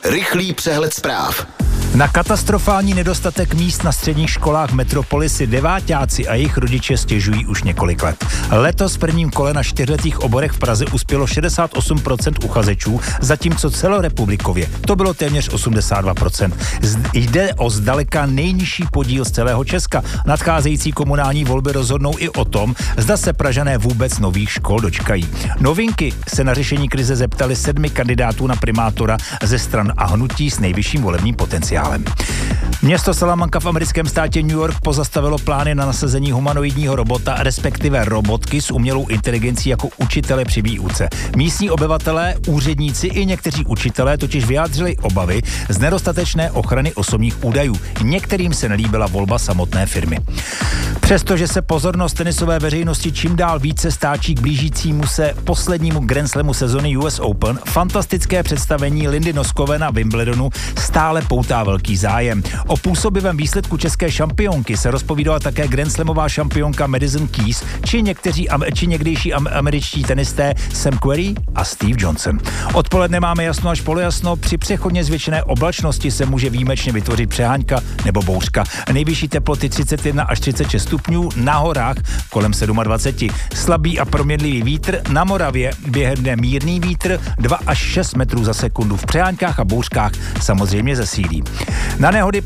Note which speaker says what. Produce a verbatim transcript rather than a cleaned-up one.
Speaker 1: Rychlý přehled zpráv.
Speaker 2: Na katastrofální nedostatek míst na středních školách metropoly si deváťáci a jejich rodiče stěžují už několik let. Letos v prvním kole na čtyřletých oborech v Praze uspělo šedesát osm procent uchazečů, zatímco celorepublikově to bylo téměř osmdesát dva procent. Jde o zdaleka nejnižší podíl z celého Česka. Nadcházející komunální volby rozhodnou i o tom, zda se Pražané vůbec nových škol dočkají. Novinky se na řešení krize zeptali sedmi kandidátů na primátora ze stran a hnutí s nejvyšším volebním potenciálem. Město Salamanca v americkém státě New York pozastavilo plány na nasazení humanoidního robota, respektive robotky s umělou inteligencí jako učitele při výuce. Místní obyvatelé, úředníci i někteří učitelé totiž vyjádřili obavy z nedostatečné ochrany osobních údajů. Některým se nelíbila volba samotné firmy. Přestože se pozornost tenisové veřejnosti čím dál více stáčí k blížícímu se poslednímu Grand Slamu sezony U S Open, fantastické představení Lindy Noskové na Wimbledonu stále poutá velký zájem. O působivém výsledku české šampionky se rozpovídala také Grand Slamová šampionka Madison Keys či někteří či někdejší američtí tenisté Sam Querrey a Steve Johnson. Odpoledne máme jasno až polojasno, při přechodně zvětšené oblačnosti se může výjimečně vytvořit přehánka nebo bouřka. Nejvyšší teploty třicet jedna až třicet šest stupňů, na horách kolem dvacet sedm. Slabý a proměnlivý vítr, na Moravě během dne mírný vítr dva až šest metrů za sekundu, v přehánkách a bouřkách samozřejmě zesílí. Na nehody